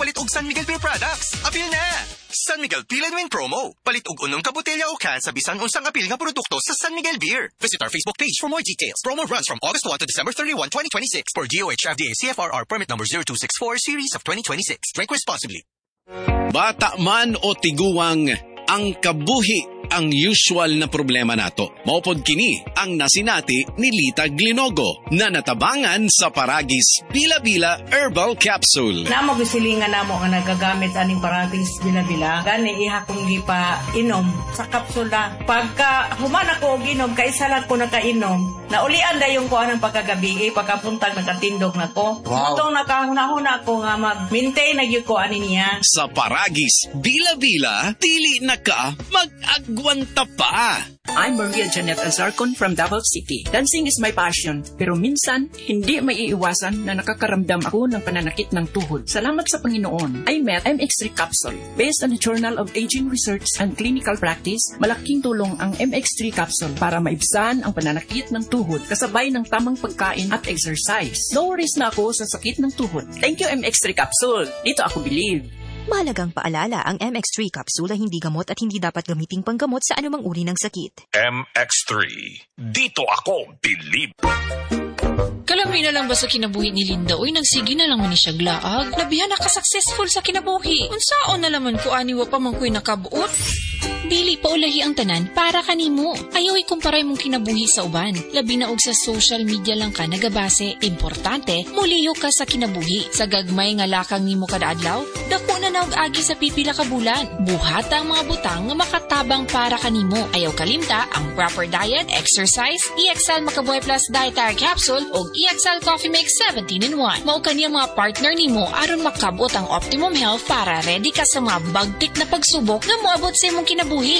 palit og San Miguel Beer products. Apil na! San Miguel Peel and Win promo. Palit og unong ka botelya o can sa bisan unsang apil nga produkto sa San Miguel Beer. Visit our Facebook page for more details. Promo runs from August 1 to December 31, 2026 for DOH FDA CFRR permit number 0264 series of 2026. Drink responsibly. Bata man o tiguwang, ang kabuhi ang usual na problema nato. Maupod kini ang nasinati ni Lita Glinogo na natabangan sa Paragis Bila-Bila Herbal Capsule. Namo gisilingan namo nga nagagamit aning Paragis Bila-Bila. Gani iha kong gipa inom sa kapsula. Pagka human ako og inom, kaisa lang ko nakainom. Naulian dayon ko anang pagkagabi, pagkapuntag nakatindog nako. Wow. Itong nakahuna-huna ko nga mag-maintain na gyud ko ani niya. Sa Paragis Bila-Bila, dili na ka mag-agwanta pa. I'm Maria Janet Azarcon from Davao City. Dancing is my passion, pero minsan, hindi maiiwasan na nakakaramdam ako ng pananakit ng tuhod. Salamat sa Panginoon, I met MX3 Capsule. Based on the Journal of Aging Research and Clinical Practice, malaking tulong ang MX3 Capsule para maibsan ang pananakit ng tuhod kasabay ng tamang pagkain at exercise. No worries na ako sa sakit ng tuhod. Thank you, MX3 Capsule. Dito ako believe. Mahalagang paalala, ang MX3 capsule ay hindi gamot at hindi dapat gamiting panggamot sa anumang uri ng sakit. MX3. Dito ako believe. Kalamay na lang ba sa kinabuhi ni Linda? Uy, nagsige na lang man ni siya glaag. Labihan na ka-successful sa kinabuhi. Unsaon na laman ko aniwa pa man ko'y nakabuot? Dili pa ulahi ang tanan para kanimo. Ayaw ikumparay mong kinabuhi sa uban. Labi na og sa social media lang ka nagabase. Importante, muliyo ka sa kinabuhi. Sa gagmay nga lakang nimo kada adlaw, dako na naog agi sa pipila ka bulan. Buhata ang mga butang nga makatabang para kanimo. Ayaw kalimta ang proper diet, exercise, EXL Makabuhay Plus Dietary Capsule o EXL Coffee Mix 17-in-1. Mao kaniyang mga partner nimo aron makabot ang optimum health para ready ka sa mga bagtik na pagsubok nga moabot sa imong kinabuhi.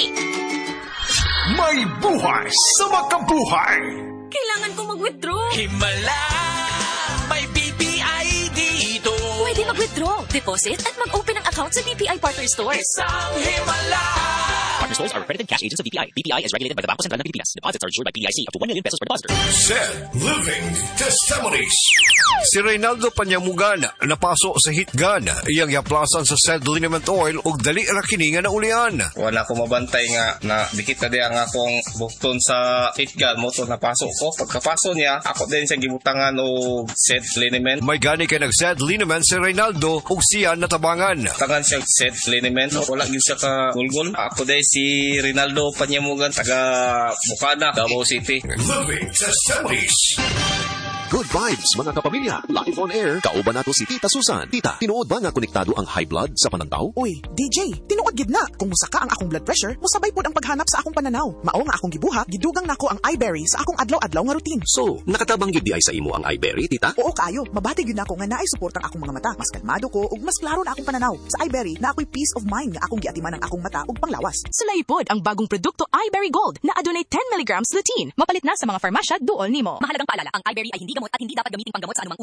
May buhay sa makabuhay. Kailangan ko mag-withdraw. Himala, may BPI dito. Pwede mag-withdraw, deposit at mag-open ng account sa BPI Partner Stores. Isang himala. Partner stores are accredited cash agents of BPI. BPI is regulated by the Bangko Sentral ng Pilipinas. Deposits are insured by PIC up to 1 million pesos per depositor. Said Living Testimonies. Si Reynaldo Panyamugan napaso sa hitgan iyang yaplasan sa said liniment oil ug dali ra kini nga naulian. Wala ko mabantay nga na dikit na diya nga akong bukton sa hitgan mo to napasok ko. Pagkapaso niya, ako din siyang gibutangan og said liniment. May gani kay nag-said liniment si Reynaldo ug siya natabangan. Tangan siya said liniment. Wala gyud siya ka gulgol. Ako din si Reynaldo Panyamugan taga Bukana, Davao City. Living Testimonies. Good vibes, mga kapamilya. Live on air, kauban nato si Tita Susan. Tita, tinuod ba nga konektado ang high blood sa panantaw? Uy, DJ, tinuod gid na. Kung musaka ang akong blood pressure, musabay pod ang paghanap sa akong pananaw. Mao nga akong gibuhat, gidugang nako ang iBerry sa akong adlaw-adlaw nga routine. So, nakatabang gyud di ay sa imo ang iBerry, Tita? Oo kayo, mabati gyud nako nga naay support ang akong mga mata. Mas kalmado ko ug mas klaro na akong pananaw. Sa iBerry, na ako'y peace of mind nga akong giatiman ang akong mata ug panglawas. Sulay pod ang bagong produkto iBerry Gold na adunay 10 mg lutein. Mapalit na sa mga farmasya duol nimo. Mahalagang paalala, ang iBerry ay hindi gamot at hindi dapat gamiting panggamot sa anumang uri